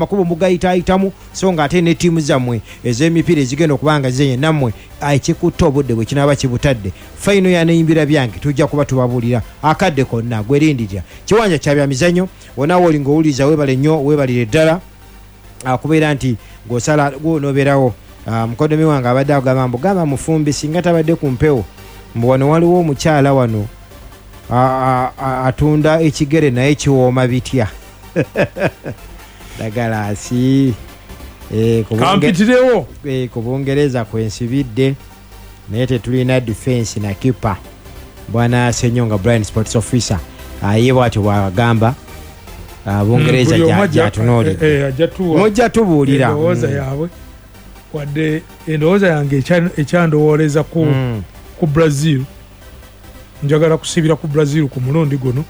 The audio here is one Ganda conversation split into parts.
makubo mugayitaayitamu so nga ate ne ttiimu zammwe ez'emipiira ezigenda okubanga zenye nammwe ekikutta obudde bwe kinaaba kibutadde fayino yaneyimbira byange tujja kuba tubabuulira akadde konna gwerindirira kiwanja kya byamizannyo onaawe oli ng'owuliriza weebale nnyo weebalire ddala kubeera nti ng'osala gw'onoobeerawo mukodomi wange abadde agamba mbu gamba mufumbi singa tabadde ku mpewo mbu wano waliwo omukyala wano atunda ekigere naye kiwooma bitya dagalaasi kampitirewo ku Bungereza kwensibidde naye tetulina defense na kipa bwana Senyonga Brian Sports Officer ye bwatyo bwagamba Bungereza gyatunoolidde mujja tubuulira endowooza yaabwe wadde endowooza yange ekyandowooleza ku Brazil njagala kusibira ku Brazil ku mulundi guno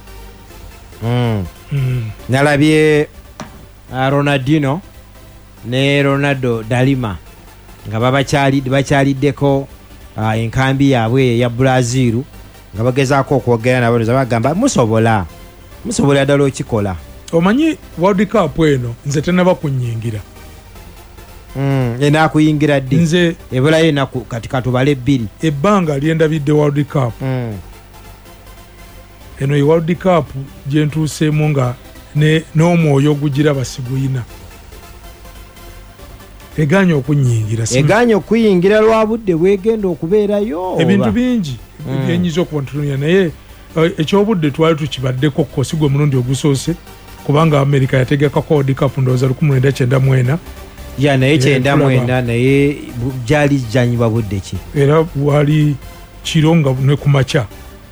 nalabye Ronaldinho ne Ronaldo Dalima nga bakyaliddeko enkambi yaabwe ya Brazil nga bagezaako okwogera nabo bagamba musobola ddala okikola. Omanyi World Cup eno nze tenaba kunnyingira enakuyingira ddi nze ebulayo enaku kati katubale 2 ebbanga lyendabidde World Cup eno ye World Cup gyentuuseemu nga n'omwoyo ogugiraba siguyina eganya okuyingira lwa budde bwegenda okubeerayo ebintu bingi byenyiza okubantunya naye ekyobudde twali tukibaddeko kosi gwe mulundi ogusoose kubanga America yategekako World Cup ndowooza 1994 naye 94 naye gyali jjanyibwa budde ki era wali kiro nga ne kumakya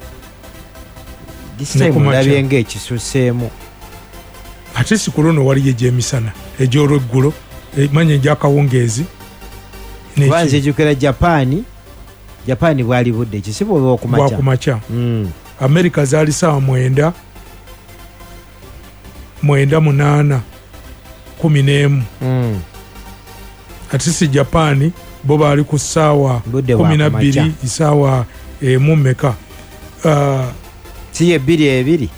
ndabye ng'ekisuseemu ate sikulono wali egy'emisana egy'olweggulo manya egy'akawungeezi banzijukira Japan bwali budde ki si bwakumakya America zaali saawa 9 8 11 ate si Japan bo baali ku ssaawa 12 isaawa mumeka si ebiri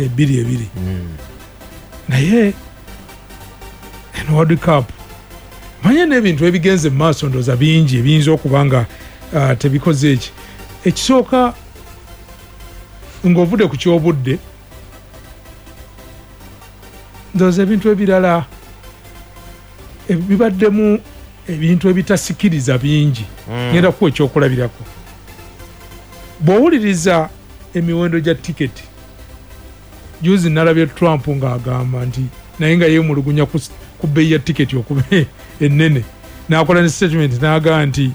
naye eno World Cup manye n'ebintu ebigenze mu maaso ndoza bingi ebiyinza okuba nga tebikoze eki ekisooka ng'ovudde ku kyobudde ndoza ebintu ebirala bibaddemu ebintu ebitasikiriza bingi ngenda kuwa ekyokulabirako bw'owuliriza emiwendo gya tiketi juzi nalabye Trump ng'agamba nti naye nga yeemulugunya ku bbeeyi ya tiketi okuba ennene n'akola ne statement n'agamba nti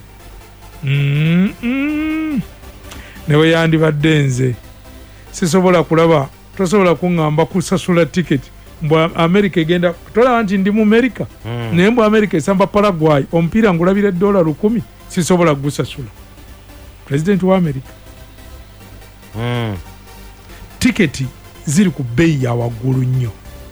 ne bwe yandibadde nze sisobola kulaba tosobola kuŋŋamba kusasula tiketi mbw America egenda tolaba nti ndi mu America naye mbw America esamba Paraguay omupiira ngulabira $10 sisobola gusasula president wa America tiketi ziri ku bbeeyi ya waggulu nnyo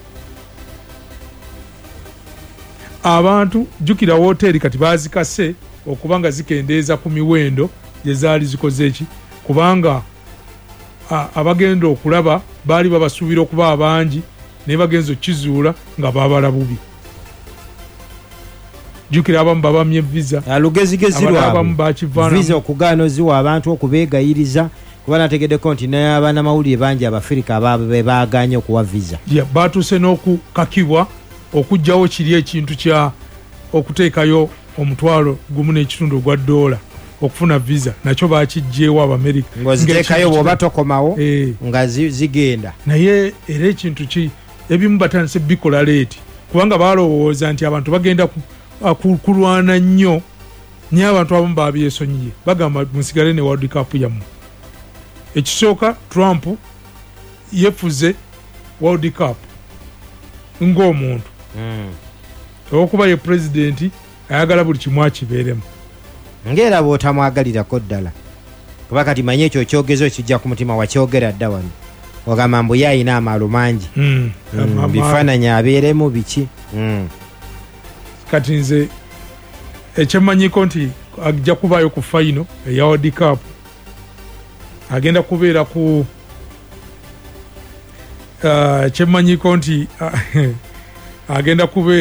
abantu jukira hoteri kati bazikase okubanga zikendeeza ku miwendo gye zaali zikoze eki kubanga abagenda okulaba baali babasuubira okuba abangi naye bagenza okizuula nga babala bubi jukira abamu babamye visa lugezigezi lwabwe okugaana oziwa abantu okubeegayiriza kuba nategeddeko nti naye abanamawulire bangi Abafirika ababe baaganye okuwa visa batuuse n'okukakibwa okugjawo kiri ekintu kya okuteekayo $1.5 ogwa $1 okufuna visa nakyo bakijjeewo Abamerika ng'oziteekayo bw'oba tokomawo nga zigenda naye era ekintu ki ebimu batandise bikola leeti kubanga balowooza nti abantu bagenda kulwana nnyo naye abantu abamu babyesonyiye bagamba musigale ne World Cup yammwe ekisooka Trump yefuze World Cup ng'omuntu okuba ye president ayagala buli kimu akibeeremu ng'era bw'otamwagalirako ddala kuba kati manye ekyo kyogezo ekijja ku mutima wakyogera dda wano ogamba mbu ye ayina amaalo mangi bifaananyi abeeremu biki kati nze ekyemmanyiko nti ajja kubaayo ku fayino eya World Cup agenda kubeera ku kyemmanyiko nti agenda kubeera